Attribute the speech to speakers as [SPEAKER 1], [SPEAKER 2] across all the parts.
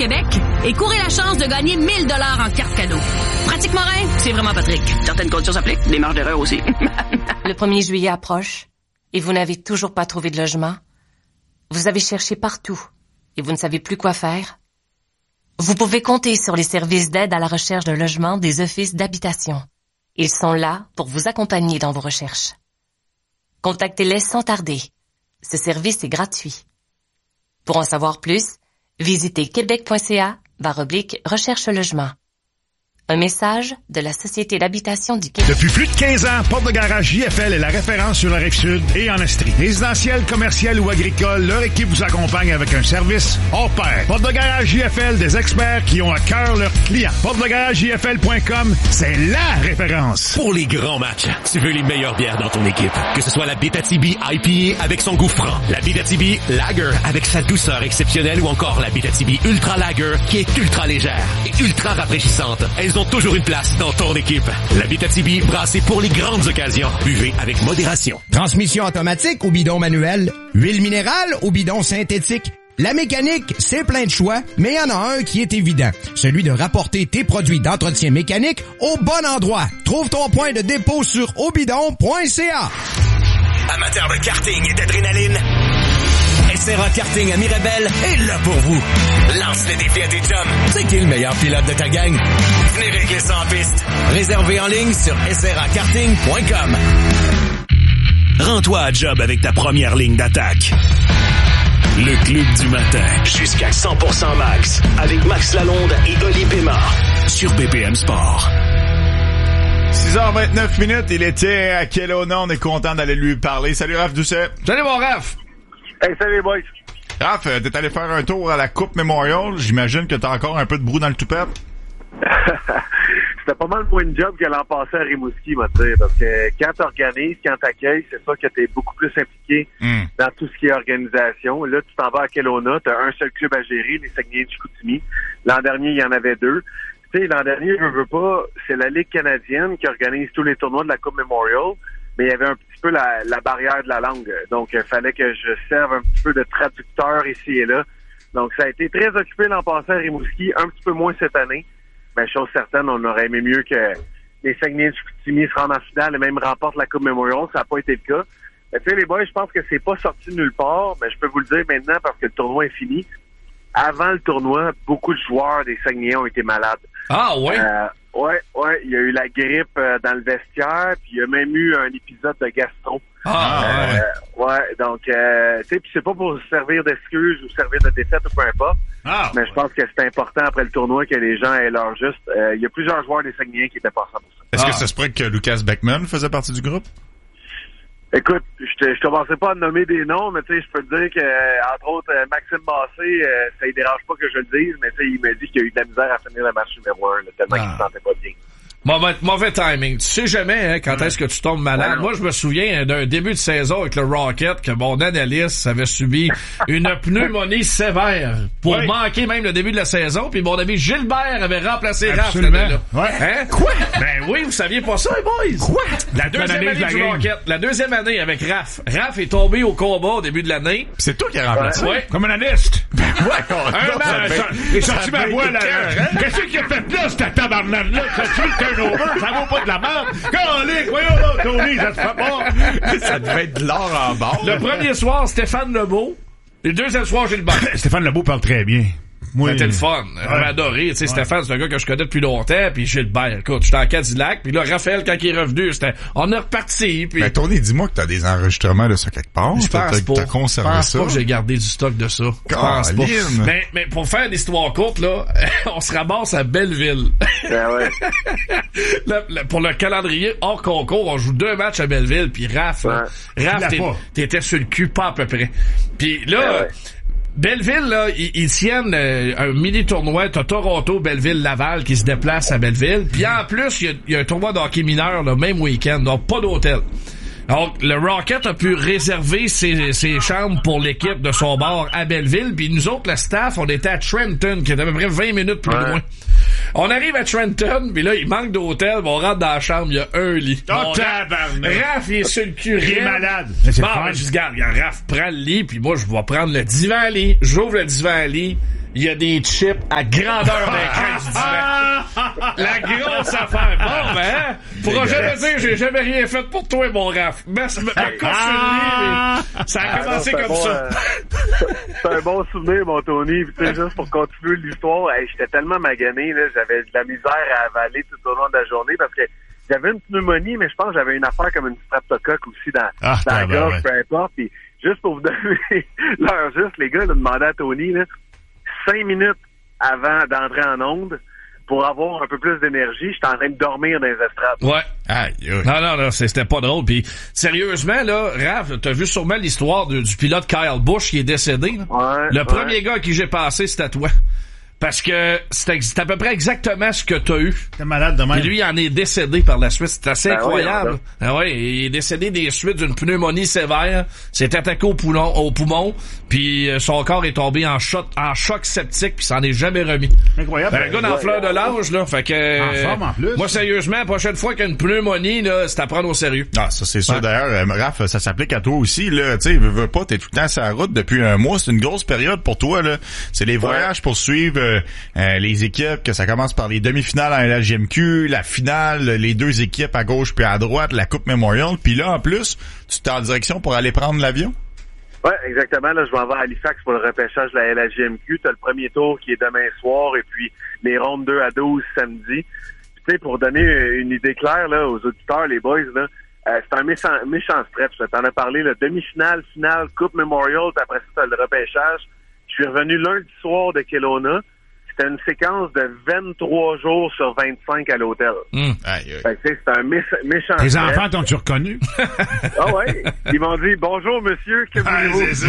[SPEAKER 1] Québec et courez la chance de gagner 1000 $ en carte cadeau. Pratique Morin, c'est vraiment Patrick. Certaines conditions s'appliquent, des marges d'erreur aussi.
[SPEAKER 2] Le 1er juillet approche et vous n'avez toujours pas trouvé de logement. Vous avez cherché partout et vous ne savez plus quoi faire. Vous pouvez compter sur les services d'aide à la recherche de logement des offices d'habitation. Ils sont là pour vous accompagner dans vos recherches. Contactez-les sans tarder. Ce service est gratuit. Pour en savoir plus, visitez québec.ca/recherche logement. Un message de la Société d'habitation du Québec.
[SPEAKER 3] Depuis plus de 15 ans, Porte de Garage JFL est la référence sur la Rive-Sud et en Estrie. Résidentiel, commercial ou agricole, leur équipe vous accompagne avec un service hors pair. Porte de Garage JFL, des experts qui ont à cœur leurs clients. PorteDeGarageJFL.com, c'est la référence.
[SPEAKER 4] Pour les grands matchs, tu veux les meilleures bières dans ton équipe. Que ce soit la Bétatibi IPA avec son goût franc, la Bétatibi Lager avec sa douceur exceptionnelle ou encore la Bétatibi Ultra Lager qui est ultra légère et ultra rafraîchissante. Elles ont toujours une place dans ton équipe. La Bétatibi, brassée pour les grandes occasions. Buvez avec modération.
[SPEAKER 5] Transmission automatique ou bidon manuel? Huile minérale ou bidon synthétique? La mécanique, c'est plein de choix, mais il y en a un qui est évident. Celui de rapporter tes produits d'entretien mécanique au bon endroit. Trouve ton point de dépôt sur obidon.ca.
[SPEAKER 4] Amateur de karting et d'adrénaline, SRA Karting à Mirabel est là pour vous. Lance le défi à tes chums. C'est qui le meilleur pilote de ta gang? Venez régler ça en piste. Réservé en ligne sur srakarting.com. Rends-toi à job avec ta première ligne d'attaque. Le Club du matin. Jusqu'à 100% max. Avec Max Lalonde et Oli Pémard. Sur BPM Sport.
[SPEAKER 6] 6h29, il était à Kelowna. On est content d'aller lui parler. Salut Raph Doucet.
[SPEAKER 7] Salut mon Raph.
[SPEAKER 8] Hey, salut boys.
[SPEAKER 6] Raph, t'es allé faire un tour à la Coupe Memorial. J'imagine que t'as encore un peu de brou dans le toupette.
[SPEAKER 8] C'était pas mal moins de job que l'an passé à Rimouski, moi, tu sais, parce que quand t'organises, quand t'accueilles, c'est ça que t'es beaucoup plus impliqué dans tout ce qui est organisation. Là, tu t'en vas à Kelowna, t'as un seul club à gérer, les Saguenay de Chicoutimi. L'an dernier, il y en avait 2. Tu sais, l'an dernier, je veux pas, c'est la Ligue canadienne qui organise tous les tournois de la Coupe Memorial, mais il y avait un petit peu la barrière de la langue. Donc, il fallait que je serve un petit peu de traducteur ici et là. Donc, ça a été très occupé l'an passé à Rimouski, un petit peu moins cette année. Mais chose certaine, on aurait aimé mieux que les Saguenay de Chicoutimi se rendent en finale et même remportent la Coupe Memorial. Ça n'a pas été le cas. Mais tu sais, les boys, je pense que c'est pas sorti de nulle part, mais je peux vous le dire maintenant parce que le tournoi est fini. Avant le tournoi, beaucoup de joueurs des Saguenayens ont été malades.
[SPEAKER 7] Ah ouais?
[SPEAKER 8] Ouais. Il y a eu la grippe dans le vestiaire, puis il y a même eu un épisode de gastro. Donc, tu sais, puis c'est pas pour servir d'excuse ou servir de défaite ou peu importe. Mais je pense que c'est important après le tournoi que les gens aient leur juste. Il y a plusieurs joueurs des Saguenayens qui étaient pas pour ça.
[SPEAKER 6] Est-ce que ça se pourrait que Lucas Beckman faisait partie du groupe?
[SPEAKER 8] Écoute, je commençais pas à nommer des noms, mais tu sais, je peux te dire que, entre autres, Maxime Massé, ça ne dérange pas que je le dise, mais tu sais, il m'a dit qu'il y a eu de la misère à finir le match numéro 1, tellement qu'il se sentait pas bien.
[SPEAKER 7] Mauvais timing. Tu sais jamais quand est-ce que tu tombes malade. Moi, je me souviens d'un début de saison avec le Rocket que mon analyste avait subi une pneumonie sévère pour manquer même le début de la saison. Puis mon ami Gilbert avait remplacé Raph. Hein? Quoi? Ben oui, vous saviez pas ça, les boys? Quoi? La deuxième année du Rocket. La deuxième année avec Raph. Raph est tombé au combat au début de l'année.
[SPEAKER 6] C'est toi qui as remplacé?
[SPEAKER 3] Comme un analyste. J'ai sorti ma voix là. Qu'est-ce qu'il a fait là, cette tabarnane-là? Ça vaut pas de la merde. Calique, voyons là, Tony, ça se fait pas.
[SPEAKER 6] Ça devait être de l'or en bord.
[SPEAKER 7] Le premier soir, Stéphane Lebeau. Le deuxième soir, Gilbert.
[SPEAKER 3] Stéphane Lebeau parle très bien.
[SPEAKER 7] C'était le fun. J'avais adoré. Tu sais, Stéphane, c'est un gars que je connais depuis longtemps. Puis Gilbert, écoute, j'étais en Cadillac. Puis là, Raphaël, quand il est revenu, on est reparti. Puis...
[SPEAKER 6] Mais Tony, dis-moi que t'as des enregistrements de ça quelque part.
[SPEAKER 7] Je pense pas.
[SPEAKER 6] T'as conservé
[SPEAKER 7] ça. Je pense pas que j'ai gardé du stock de ça. Je pense pas. Mais pour faire l'histoire courte, là, on se ramasse à Belleville.
[SPEAKER 8] Ben ouais.
[SPEAKER 7] Pour le calendrier hors concours, on joue 2 matchs à Belleville. Puis Raph, t'étais sur le cul pas à peu près. Puis là... Belleville, là, ils tiennent un mini-tournoi. T'as Toronto, Belleville, Laval qui se déplacent à Belleville. Puis en plus, il y a un tournoi de hockey mineur le même week-end, donc pas d'hôtel. Donc, le Rocket a pu réserver ses chambres pour l'équipe de son bord à Belleville. Puis nous autres, le staff, on était à Trenton, qui est à peu près 20 minutes plus loin. On arrive à Trenton, puis là, il manque d'hôtel, on rentre dans la chambre, il y a un lit.
[SPEAKER 3] Oh, tabarnak!
[SPEAKER 7] Raph, il est sur le cul.
[SPEAKER 3] Il est malade.
[SPEAKER 7] Bon, ben, je dis, regarde, Raph, prends le lit, puis moi, je vais prendre le divan-lit. J'ouvre le divan-lit. il y a des chips à grandeur d'écran du divan. La grosse affaire. Bon, ben, hein, pourra jamais dire j'ai jamais rien fait pour toi, mon Raph. Mais ça a commencé comme ça.
[SPEAKER 8] C'est un bon souvenir, mon Tony. Tu sais, juste pour continuer l'histoire, j'étais tellement magané, là, j'avais de la misère à avaler tout au long de la journée parce que j'avais une pneumonie, mais je pense que j'avais une affaire comme une streptocoque aussi dans la gorge, peu importe. Puis juste pour vous donner l'heure juste, les gars, ils demandaient à Tony, là, 5 minutes avant d'entrer en onde, pour avoir un peu plus d'énergie, j'étais en train de dormir dans les estrades.
[SPEAKER 7] Ouais. Non, c'était pas drôle. Puis sérieusement, là, Raph, t'as vu sûrement l'histoire du pilote Kyle Busch qui est décédé, là?
[SPEAKER 8] Ouais.
[SPEAKER 7] Le premier gars à qui j'ai passé, c'était toi. Parce que c'est à peu près exactement ce que t'as eu.
[SPEAKER 3] T'es malade de même.
[SPEAKER 7] Et lui, il en est décédé par la suite. C'est assez incroyable.
[SPEAKER 8] Oui,
[SPEAKER 7] il est décédé des suites d'une pneumonie sévère. S'est attaqué au poumon. Puis son corps est tombé en choc septique, puis s'en est jamais remis.
[SPEAKER 3] Incroyable.
[SPEAKER 7] Un gars dans la fleur de l'âge, là. Fait que.
[SPEAKER 3] En forme, en plus.
[SPEAKER 7] Moi, sérieusement, la prochaine fois qu'il y a une pneumonie, là, c'est à prendre au sérieux.
[SPEAKER 6] Ah, ça, c'est sûr. D'ailleurs, Raph, ça s'applique à toi aussi, là. Tu sais, veux pas, t'es tout le temps sur la route depuis un mois. C'est une grosse période pour toi, là. C'est les voyages pour suivre, les équipes, que ça commence par les demi-finales en LHJMQ, la finale, les deux équipes à gauche puis à droite, la Coupe Memorial. Puis là, en plus, tu t'es en direction pour aller prendre l'avion?
[SPEAKER 8] Oui, exactement. Là, je m'en vais à Halifax pour le repêchage de la LHJMQ. T'as le premier tour qui est demain soir et puis les rondes 2 à 12 samedi. Puis, tu sais, pour donner une idée claire là aux auditeurs, les boys, là, c'est un méchant stretch. T'en as parlé, là, demi-finale, finale, Coupe Memorial, puis après ça, t'as le repêchage. Je suis revenu lundi soir de Kelowna. C'était une séquence de 23 jours sur 25 à l'hôtel. Fait que, c'est un méchant.
[SPEAKER 3] Les enfants t'ont-tu reconnu?
[SPEAKER 8] Ah ouais. Ils m'ont dit bonjour monsieur, que voulez-vous?
[SPEAKER 3] C'est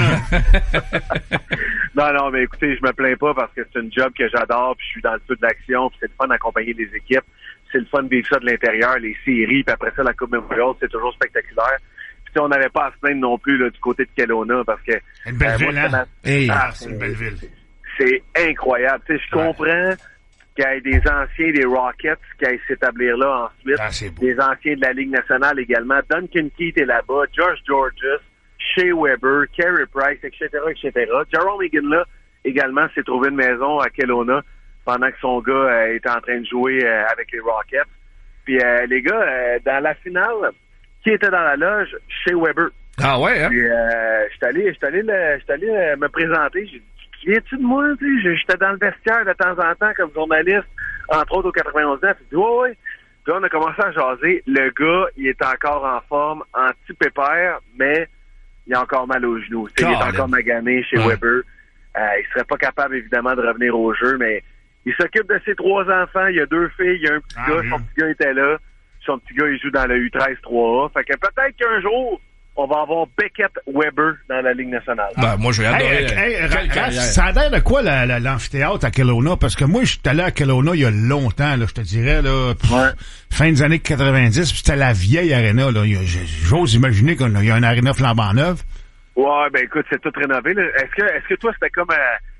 [SPEAKER 3] ça.
[SPEAKER 8] Non, mais écoutez, je me plains pas parce que c'est une job que j'adore, puis je suis dans le feu de l'action, puis c'est le fun d'accompagner les équipes. C'est le fun de vivre ça de l'intérieur, les séries, puis après ça, la Coupe Memorial, c'est toujours spectaculaire. Puis on n'avait pas à se plaindre non plus là, du côté de Kelowna parce que
[SPEAKER 3] une belle ville, hein? C'est une belle ville.
[SPEAKER 8] C'est incroyable. Tu sais, je comprends qu'il y ait des anciens des Rockets qui aillent s'établir là ensuite. Des anciens de la Ligue nationale également. Duncan Keith est là-bas, Josh Georges, Shea Weber, Carey Price, etc., etc. Jerome Higgin là également s'est trouvé une maison à Kelowna pendant que son gars était en train de jouer avec les Rockets. Puis les gars, dans la finale, qui était dans la loge? Shea Weber.
[SPEAKER 7] Ah ouais, hein?
[SPEAKER 8] Puis j'étais allé me présenter. J'ai dit, viens-tu de moi? J'étais dans le vestiaire de temps en temps comme journaliste, entre autres au 91 ans. Puis il dit, ouais. Puis on a commencé à jaser. Le gars, il est encore en forme, anti-pépère, mais il a encore mal aux genoux. Il est encore magané chez Weber. Il serait pas capable, évidemment, de revenir au jeu, mais il s'occupe de ses 3 enfants. Il y a 2 filles, il y a un petit gars. Son petit gars était là. Son petit gars, il joue dans le U13 3A. Fait que peut-être qu'un jour, on va avoir Beckett Weber dans la Ligue nationale.
[SPEAKER 7] Moi, je vais adorer.
[SPEAKER 3] Ça a l'air de quoi l'amphithéâtre à Kelowna? Parce que moi, je suis allé à Kelowna il y a longtemps, là, je te dirais, là, fin des années 90, puis c'était la vieille aréna, là. J'ose imaginer qu'il y a une aréna flambant neuve.
[SPEAKER 8] Ouais, ben écoute, c'est tout rénové, là. Est-ce que toi, c'était comme...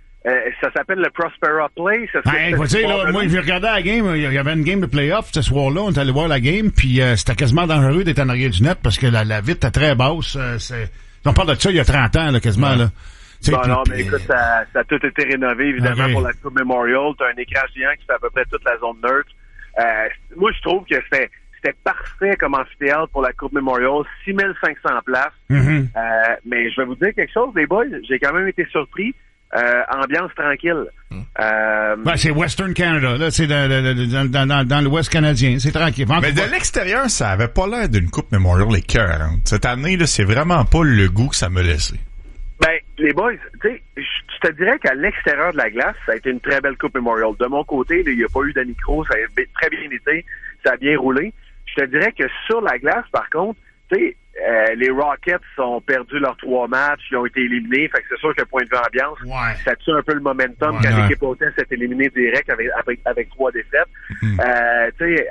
[SPEAKER 8] ça s'appelle le Prospera Place.
[SPEAKER 3] Moi, j'ai regardé la game. Il y avait une game de playoff ce soir-là. On est allé voir la game, puis c'était quasiment dangereux d'être en arrière du net parce que la vitre était très basse. On parle de ça il y a 30 ans, là, quasiment. Là.
[SPEAKER 8] Mais écoute, ça a tout été rénové, évidemment, pour la Coupe Memorial. T'as un écran géant qui fait à peu près toute la zone neutre. Moi, je trouve que c'était parfait comme amphithéâtre pour la Coupe Memorial. 6500 places. Mais je vais vous dire quelque chose, les boys. J'ai quand même été surpris. Ambiance tranquille.
[SPEAKER 3] C'est Western Canada, là, c'est dans l'Ouest canadien, c'est tranquille.
[SPEAKER 6] Mais de l'extérieur, ça avait pas l'air d'une Coupe Memorial écœurante. Cette année, là, c'est vraiment pas le goût que ça me laissait.
[SPEAKER 8] Ben, les boys, tu sais, je te dirais qu'à l'extérieur de la glace, ça a été une très belle Coupe Memorial. De mon côté, il n'y a pas eu d'anicro, ça a très bien été, ça a bien roulé. Je te dirais que sur la glace, par contre, tu sais, les Rockets ont perdu leurs 3 matchs, ils ont été éliminés, fait que c'est sûr que point de vue ambiance, ça tue un peu le momentum quand l'équipe hôtesse s'est éliminée direct avec 3 défaites. Tu sais,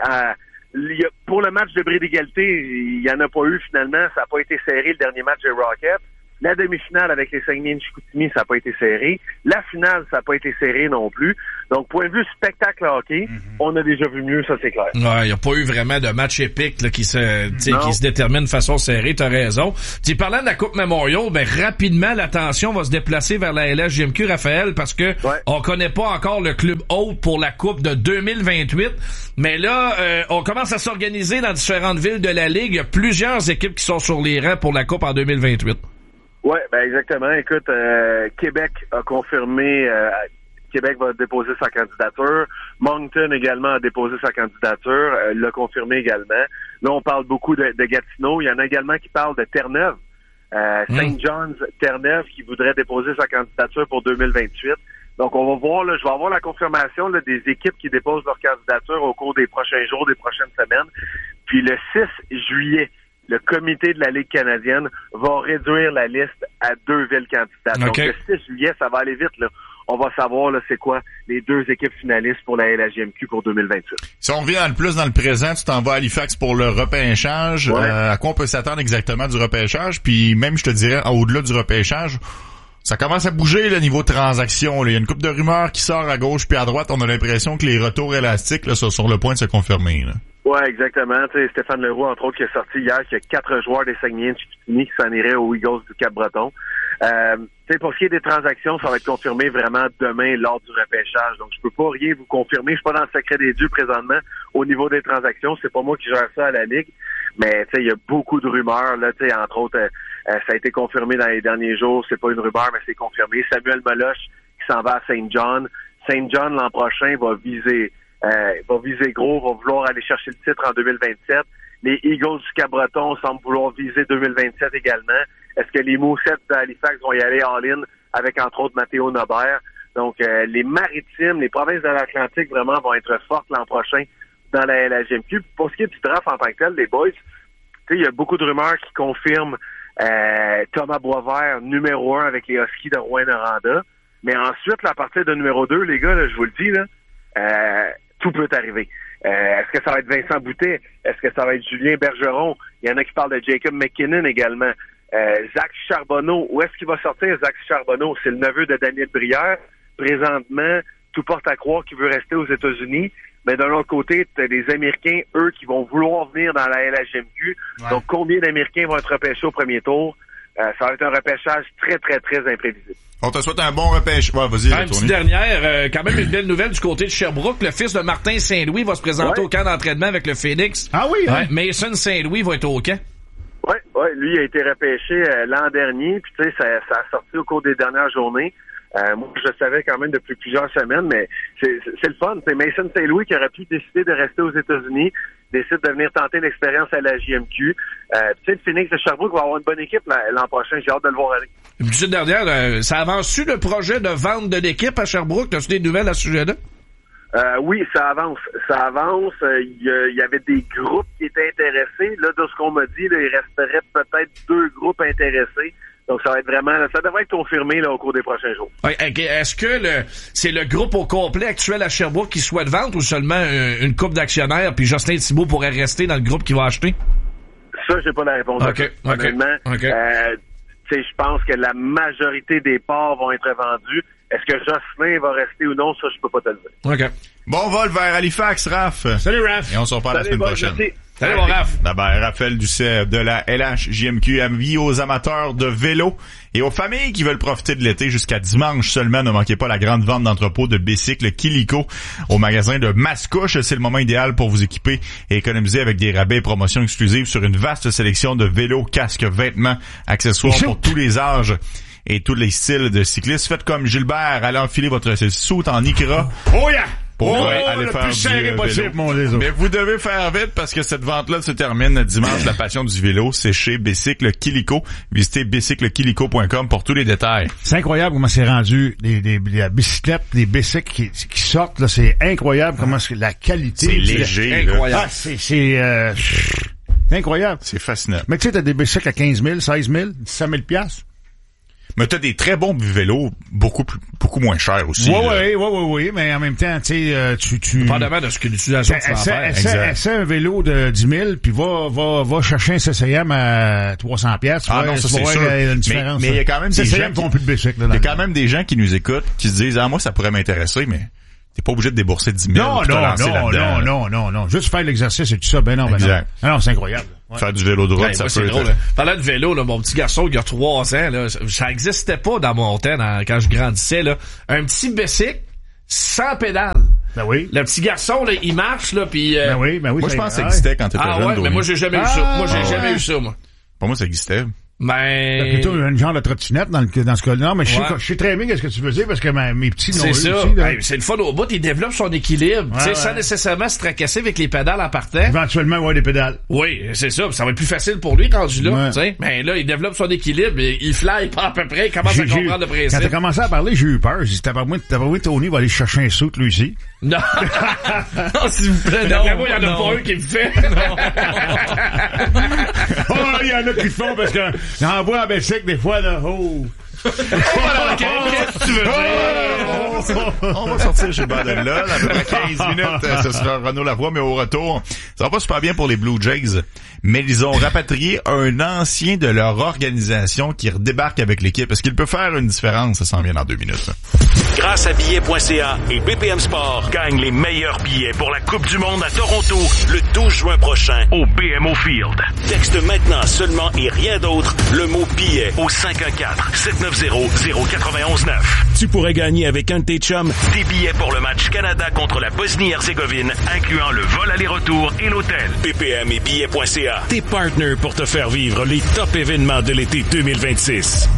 [SPEAKER 8] pour le match de bris d'égalité, il n'y en a pas eu finalement, ça n'a pas été serré le dernier match des Rockets. La demi-finale avec les Saguenay de Chicoutimi, ça n'a pas été serré. La finale, ça n'a pas été serré non plus. Donc, point de vue spectacle hockey, on a déjà vu mieux, ça c'est clair.
[SPEAKER 7] Ouais, il n'y a pas eu vraiment de match épique là, qui se détermine de façon serrée, t'as raison. Parlant de la Coupe Memorial, ben rapidement, l'attention va se déplacer vers la LHJMQ, Raphaël, parce que on connaît pas encore le club hôte pour la Coupe de 2028. Mais là, on commence à s'organiser dans différentes villes de la Ligue. Il y a plusieurs équipes qui sont sur les rangs pour la Coupe en 2028.
[SPEAKER 8] Ouais, ben exactement. Écoute, Québec a confirmé... Québec va déposer sa candidature. Moncton également a déposé sa candidature, l'a confirmé également. Là, on parle beaucoup de Gatineau. Il y en a également qui parlent de Terre-Neuve. St. John's Terre-Neuve qui voudrait déposer sa candidature pour 2028. Donc, on va voir, là, je vais avoir la confirmation là, des équipes qui déposent leur candidature au cours des prochains jours, des prochaines semaines. Puis le 6 juillet, le comité de la Ligue canadienne va réduire la liste à 2 villes candidates.
[SPEAKER 7] Okay.
[SPEAKER 8] Donc, le 6 juillet, ça va aller vite, là. On va savoir, là, c'est quoi les 2 équipes finalistes pour la LHJMQ pour 2028.
[SPEAKER 6] Si on revient dans le présent, tu t'en vas à Halifax pour le repêchage.
[SPEAKER 8] Ouais.
[SPEAKER 6] À quoi on peut s'attendre exactement du repêchage? Puis même, je te dirais, au-delà du repêchage, ça commence à bouger le niveau de transaction. Là. Il y a une couple de rumeurs qui sort à gauche puis à droite. On a l'impression que les retours élastiques là, sont sur le point de se confirmer. Là.
[SPEAKER 8] Ouais, exactement. Tu sais, Stéphane Leroux, entre autres, qui est sorti hier, qu'il y a 4 joueurs des Saguenay de Chicoutimi qui s'en iraient aux Eagles du Cap-Breton. Pour ce qui est des transactions, ça va être confirmé vraiment demain lors du repêchage. Donc, je peux pas rien vous confirmer. Je suis pas dans le secret des dieux présentement au niveau des transactions. C'est pas moi qui gère ça à la Ligue. Mais, tu sais, il y a beaucoup de rumeurs, là, tu sais, entre autres, ça a été confirmé dans les derniers jours. C'est pas une rumeur, mais c'est confirmé. Samuel Meloche qui s'en va à St. John. St. John, l'an prochain, va viser gros, va vouloir aller chercher le titre en 2027. Les Eagles du Cap-Breton semblent vouloir viser 2027 également. Est-ce que les Moussets d'Halifax vont y aller all-in avec, entre autres, Mathéo Nobert? Donc, les Maritimes, les provinces de l'Atlantique, vraiment, vont être fortes l'an prochain dans la LHJMQ. Pour ce qui est du draft en tant que tel, les boys, tu sais, il y a beaucoup de rumeurs qui confirment Thomas Boisvert, numéro 1 avec les Huskies de Rouyn-Noranda. Mais ensuite, là, à partir de numéro 2, les gars, là, je vous le dis, là, tout peut arriver. Est-ce que ça va être Vincent Boutet? Est-ce que ça va être Julien Bergeron? Il y en a qui parlent de Jacob McKinnon également. Zach Charbonneau. Où est-ce qu'il va sortir, Zach Charbonneau? C'est le neveu de Daniel Brière. Présentement, tout porte à croire qu'il veut rester aux États-Unis. Mais d'un autre côté, tu as des Américains, eux, qui vont vouloir venir dans la LHJMQ. Ouais. Donc, combien d'Américains vont être repêchés au premier tour? Ça va être un repêchage très, très, très imprévisible.
[SPEAKER 6] On te souhaite un bon repêchage. Ouais, vas-y,
[SPEAKER 7] une petite dernière, quand même une belle nouvelle du côté de Sherbrooke. Le fils de Martin Saint-Louis va se présenter au camp d'entraînement avec le Phoenix.
[SPEAKER 3] Ah oui, hein?
[SPEAKER 7] Mason Saint-Louis va être au camp.
[SPEAKER 8] Ouais, lui a été repêché l'an dernier, puis tu sais, ça a sorti au cours des dernières journées. Moi, je le savais quand même depuis plusieurs semaines, mais c'est le fun. C'est Mason Saint-Louis qui aurait pu décider de rester aux États-Unis, décide de venir tenter l'expérience à la JMQ. Tu sais, le Phoenix de Sherbrooke va avoir une bonne équipe l'an prochain. J'ai hâte de le voir aller.
[SPEAKER 7] Une petite dernière, ça avance-tu le projet de vente de l'équipe à Sherbrooke? As-tu des nouvelles à ce sujet-là?
[SPEAKER 8] Oui, ça avance. Il y avait des groupes qui étaient intéressés. Là, de ce qu'on m'a dit, là, il resterait peut-être 2 groupes intéressés. Donc, ça va être vraiment, ça devrait être confirmé là au cours des prochains jours.
[SPEAKER 7] Okay. Est-ce que c'est le groupe au complet actuel à Sherbrooke qui souhaite vendre ou seulement une couple d'actionnaires puis Jocelyn Thibault pourrait rester dans le groupe qui va acheter?
[SPEAKER 8] Ça, j'ai pas la réponse. Honnêtement, je pense que la majorité des parts vont être vendues. Est-ce que Jocelyn va rester ou non? Ça, je peux pas te le dire.
[SPEAKER 6] OK. Bon vol vers Halifax, Raph.
[SPEAKER 7] Salut, Raph.
[SPEAKER 6] Et on se reparle la semaine prochaine.
[SPEAKER 7] Merci. Salut, mon Raph.
[SPEAKER 6] D'abord, Raphaël Doucet de la LHJMQ, avis aux amateurs de vélo et aux familles qui veulent profiter de l'été jusqu'à dimanche seulement. Ne manquez pas la grande vente d'entrepôt de bicycles Kilico au magasin de Mascouche. C'est le moment idéal pour vous équiper et économiser avec des rabais et promotions exclusives sur une vaste sélection de vélos, casques, vêtements, accessoires pour tous les âges et tous les styles de cyclistes. Faites comme Gilbert, allez enfiler votre soute en Ikra.
[SPEAKER 3] Oh yeah!
[SPEAKER 6] Pour aller faire du vélo. Mais vous devez faire vite parce que cette vente-là se termine dimanche. La passion du vélo, c'est chez Bicycle Kilico. Visitez bicyclekilico.com pour tous les détails.
[SPEAKER 3] C'est incroyable comment c'est rendu des bicyclettes, des bicycles qui sortent là. C'est incroyable comment la qualité.
[SPEAKER 6] C'est léger.
[SPEAKER 3] Incroyable. Ah, c'est incroyable.
[SPEAKER 6] C'est fascinant.
[SPEAKER 3] Mais tu sais, t'as des bicycles à 15 000, 16 000, 17 000 piastres.
[SPEAKER 6] Mais t'as des très bons vélos, beaucoup moins chers aussi.
[SPEAKER 3] Oui, mais en même temps, tu sais, tu...
[SPEAKER 7] Dépendamment de ce que l'utilisation tu vas faire.
[SPEAKER 3] Essaie un vélo de 10 000, puis va chercher un CCM à 300 piastres.
[SPEAKER 6] Ah non, ça c'est sûr.
[SPEAKER 3] Une différence.
[SPEAKER 6] Mais il y a quand même des gens
[SPEAKER 3] qui font plus de bicycle.
[SPEAKER 6] Il y a quand même des gens qui nous écoutent, qui se disent, moi, ça pourrait m'intéresser, mais t'es pas obligé de débourser 10 000 pour te lancer là-dedans.
[SPEAKER 3] Non. Juste faire l'exercice et tout ça, non. Non, c'est incroyable.
[SPEAKER 6] Ouais. Faire du vélo de route, ça peut
[SPEAKER 7] être... Parlant de vélo, là, mon petit garçon, il y a 3 ans, là, ça existait pas dans mon temps, quand je grandissais, là. Un petit bicycle sans pédale.
[SPEAKER 3] Ben oui.
[SPEAKER 7] Le petit garçon, là, il marche, là, puis...
[SPEAKER 3] Ben oui.
[SPEAKER 6] Moi, je pense que ça existait quand t'étais jeune.
[SPEAKER 7] Ah ouais, mais moi, j'ai jamais eu ça. Moi, j'ai jamais eu ça, moi.
[SPEAKER 6] Pour moi, ça existait.
[SPEAKER 7] Ben...
[SPEAKER 3] Plutôt un genre de trottinette dans ce cas-là. Non, mais je sais très bien qu'est-ce que tu veux dire parce que mes petits l'ont eu aussi.
[SPEAKER 7] C'est le fun au bout. Il développe son équilibre. Tu sais, sans nécessairement se tracasser avec les pédales en partant.
[SPEAKER 3] Éventuellement, avoir des pédales.
[SPEAKER 7] Oui, c'est ça. Ça va être plus facile pour lui rendu là. Tu sais. Mais là, il développe son équilibre. Il fly pas à peu près. Il commence à comprendre le principe.
[SPEAKER 3] Quand t'as commencé à parler, j'ai eu peur. J'ai dit, t'as pas vu Tony va aller chercher un saut, lui aussi.
[SPEAKER 7] Non. Non, s'il vous plaît. D'après moi, il y en a pas un qui le fait.
[SPEAKER 3] Il y en a qui le font parce que j'en vois à Bessic des fois, là.
[SPEAKER 7] Qu'est-ce que tu veux dire?
[SPEAKER 6] On va sortir chez Baden là, à peu près 15 minutes, ce sera Renaud Lavoie, mais au retour, ça va pas super bien pour les Blue Jays, mais ils ont rapatrié un ancien de leur organisation qui redébarque avec l'équipe. Est-ce qu'il peut faire une différence? Ça s'en vient dans 2 minutes.
[SPEAKER 4] Grâce à billets.ca et BPM Sport, gagne les meilleurs billets pour la Coupe du Monde à Toronto le 12 juin prochain au BMO Field. Texte maintenant seulement et rien d'autre le mot billet au 514-790-0919. Tu pourrais gagner avec un de tes chums des billets pour le match Canada contre la Bosnie-Herzégovine, incluant le vol aller-retour et l'hôtel. BPM et billets.ca, tes partners pour te faire vivre les top événements de l'été 2026.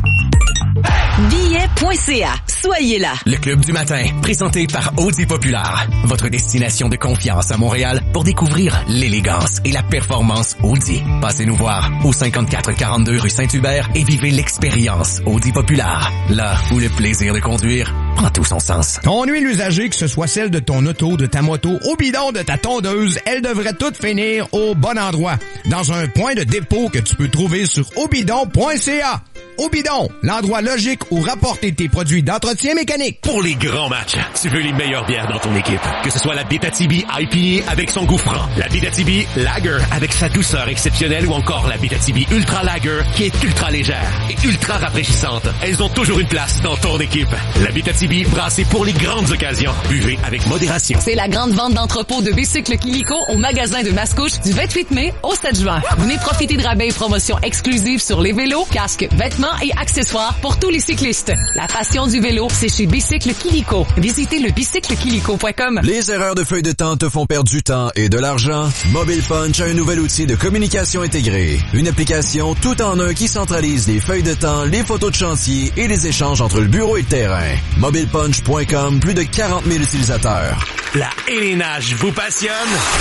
[SPEAKER 9] Billets.ca. Soyez là.
[SPEAKER 10] Le Club du matin, présenté par Audi Populaire. Votre destination de confiance à Montréal pour découvrir l'élégance et la performance Audi. Passez nous voir au 5442 rue Saint-Hubert et vivez l'expérience Audi Populaire. Là où le plaisir de conduire prend tout son sens.
[SPEAKER 5] Ton huile usagée, que ce soit celle de ton auto, de ta moto, au bidon de ta tondeuse, elle devrait toutes finir au bon endroit. Dans un point de dépôt que tu peux trouver sur obidon.ca. Obidon, l'endroit logique où rapporter tes produits d'entretien mécanique.
[SPEAKER 4] Pour les grands matchs, tu veux les meilleures bières dans ton équipe. Que ce soit la Abitibi IPA avec son goût franc, la Abitibi Lager avec sa douceur exceptionnelle ou encore la Abitibi Ultra Lager qui est ultra légère et ultra rafraîchissante. Elles ont toujours une place dans ton équipe. La Abitibi brassée pour les grandes occasions. Buvez avec modération.
[SPEAKER 9] C'est la grande vente d'entrepôt de bicycles Kilico au magasin de Mascouche du 28 mai au 7 juin. Venez profiter de rabais et promotions exclusives sur les vélos, casques, vêtements et accessoires pour tous les cyclistes. La passion du vélo, c'est chez Bicycle Kilico. Visitez le bicyclekilico.com.
[SPEAKER 11] Les erreurs de feuille de temps te font perdre du temps et de l'argent? Mobile Punch a un nouvel outil de communication intégrée. Une application tout en un qui centralise les feuilles de temps, les photos de chantier et les échanges entre le bureau et le terrain. MobilePunch.com, plus de 40 000 utilisateurs.
[SPEAKER 4] La élénage vous passionne?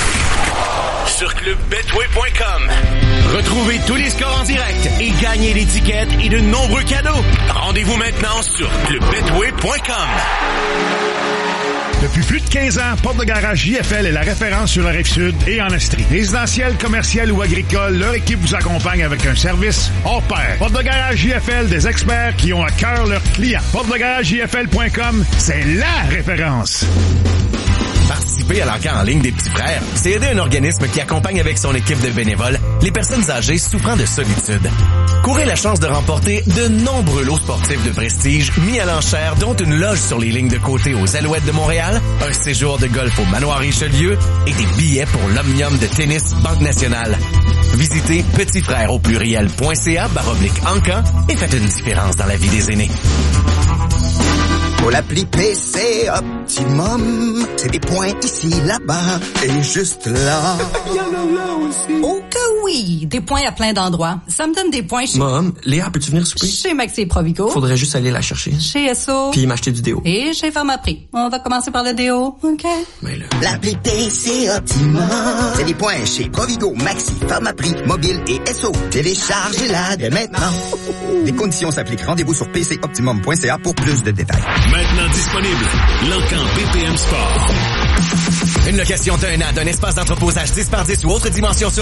[SPEAKER 4] Sur clubbetway.com. Retrouvez tous les scores en direct et gagnez les tickets et de nombreux cadeaux. Rendez-vous maintenant sur clubbetway.com.
[SPEAKER 3] Depuis plus de 15 ans, Porte de Garage JFL est la référence sur la Rive-Sud et en Estrie. Résidentiel, commercial ou agricole, leur équipe vous accompagne avec un service hors pair. Porte de Garage JFL, des experts qui ont à cœur leurs clients. PorteDeGarageJFL.com, c'est la référence.
[SPEAKER 10] Participer à l'enquête en ligne des petits frères, c'est aider un organisme qui accompagne avec son équipe de bénévoles les personnes âgées souffrant de solitude. Courez la chance de remporter de nombreux lots sportifs de prestige mis à l'enchère, dont une loge sur les lignes de côté aux Alouettes de Montréal, un séjour de golf au Manoir Richelieu et des billets pour l'Omnium de tennis Banque Nationale. Visitez petitsfrèresaupluriel.ca/encan et faites une différence dans la vie des aînés.
[SPEAKER 12] Pour l'appli PC Optimum, c'est des points ici, là-bas et juste là.
[SPEAKER 13] Oh que oui! Des points à plein d'endroits. Ça me donne des points chez...
[SPEAKER 14] Mom, Léa, peux-tu venir souper?
[SPEAKER 13] Chez Maxi et Provigo.
[SPEAKER 14] Faudrait juste aller la chercher.
[SPEAKER 13] Chez Esso.
[SPEAKER 14] Puis m'acheter du déo.
[SPEAKER 13] Et chez Pharmaprix. On va commencer par le déo, OK?
[SPEAKER 14] Mais là...
[SPEAKER 12] L'appli PC Optimum, c'est des points chez Provigo, Maxi, Pharmaprix, Mobile et Esso. Téléchargez-la dès maintenant. Les conditions s'appliquent. Rendez-vous sur pcoptimum.ca pour plus de détails.
[SPEAKER 4] Maintenant disponible, l'encan BPM Sport.
[SPEAKER 10] Une location d'un an d'un espace d'entreposage 10 par 10 ou autre dimension sur